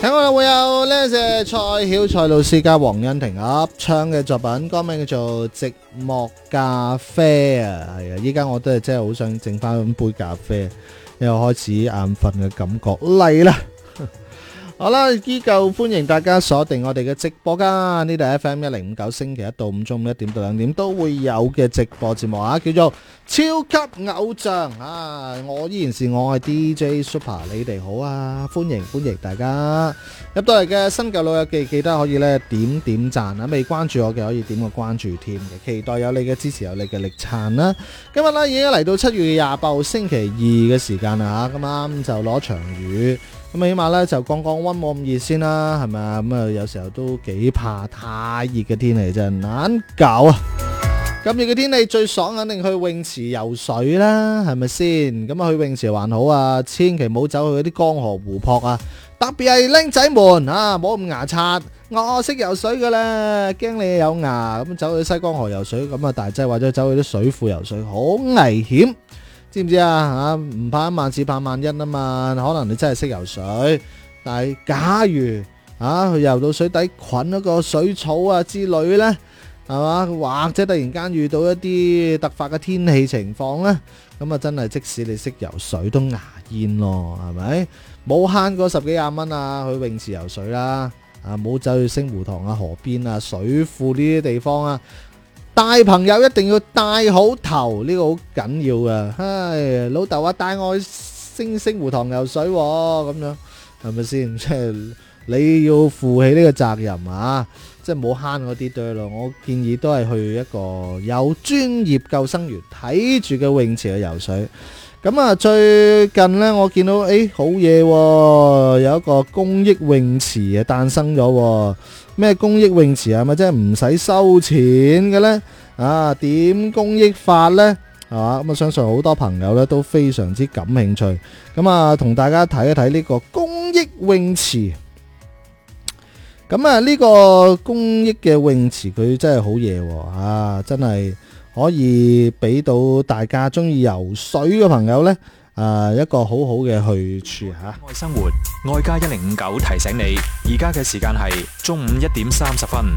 聽我會有呢隻蔡曉蔡老師加黃欣婷合唱嘅作品，歌名叫做《寂寞咖啡》啊，係啊！依家我都係真係好想整翻杯咖啡，因為開始眼瞓嘅感覺嚟啦。好啦，依舊歡迎大家鎖定我哋嘅直播間，呢度係 FM1059，星期一到五中午1點到2點都會有嘅直播節目啊，叫做超級偶像啊！我依然是我係 DJ Super， 你哋好啊，歡迎大家入到嚟嘅新舊老友記，記得可以咧點讚啊，未關注我嘅可以點個關注添嘅，期待有你嘅支持，有你嘅力撐啦。今日咧已經嚟到7月28號星期二嘅時間啦吓，咁啱就攞場雨。咁起碼咧就降溫冇咁熱先啦，係咪啊？咁啊有時候都幾怕太熱嘅天氣真係難搞啊！咁熱嘅天氣最爽肯定去泳池游水啦，係咪先？咁啊去泳池還好啊，千祈唔好走去嗰啲江河湖泊啊！特別係僆仔們啊，冇咁牙刷，我識游水噶啦，驚你有牙咁走去西江河游水，咁啊大劑或者走去啲水庫游水，好危險。知唔知啊？唔怕一萬，只怕萬一啊嘛！可能你真係識游水，但係假如去游到水底捆一個水草啊之類呢，係嘛？或者突然間遇到一啲突發嘅天氣情況呢，咁啊真係即使你識游水都牙煙咯，係咪？冇慳過10幾20蚊啊，去泳池游水啦！冇走去星湖塘啊、河邊啊、水庫呢啲地方啊。大朋友一定要戴好頭，呢個好緊要㗎。唉，老豆帶我去星湖塘游水喎，咁樣係咪先？即係你要負起呢個責任啊！即係冇慳嗰啲對咯。我建議都係去一個有專業救生員睇住嘅泳池去游水。咁啊，最近呢，我見到好嘢喎，有一個公益泳池啊誕生咗。咩公益泳池係咪真係唔使收錢嘅呢？點公益法呢？係嘛？咁啊，相信好多朋友呢都非常之感興趣。咁啊，同大家睇一睇呢個公益泳池。咁啊，呢個公益嘅泳池佢真係好嘢喎！真係可以俾到大家中意游水嘅朋友呢，一個好好嘅去處吓。 愛生活，愛家1059提醒你，而家嘅時間係中午1點30分。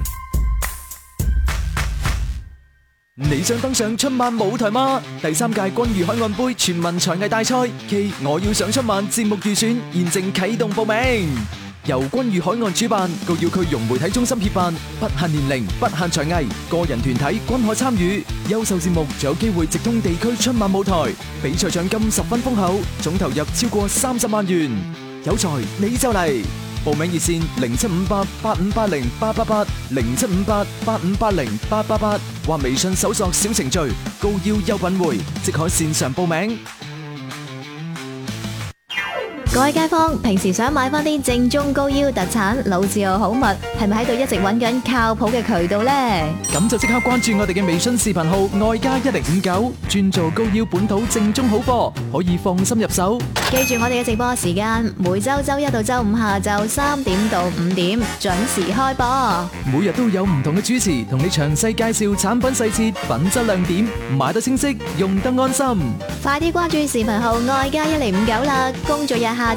你想登上春晚舞台嗎？第3屆君悅海岸杯全民才藝大賽暨我要上春晚節目預選現正啟動報名。由君悅海岸主辦，高要區融媒體中心協辦，不限年齡，不限才藝，個人團體均可參與。優秀節目仲有機會直通地區春晚舞台，比賽獎金十分豐厚，總投入超過30萬元。有才你就嚟！報名熱線075885808888 075885808888或微信搜索小程序高要優品匯，即可線上報名。 各位街坊，平時想買翻啲正宗高腰特產老字號好物，係咪喺度一直揾緊靠譜嘅渠道呢？ 咁就即刻關注我哋嘅微信視頻號愛家1059，專做高腰本土正宗好貨，可以放心入手。 記住我哋嘅直播時間，每周周一到周五下晝3點到5點準時開播。 每日都有唔同嘅主持同你詳細介紹產品細節、品質亮點，買得清晰，用得安心。 快啲關注視頻號愛家1059啦！工作日下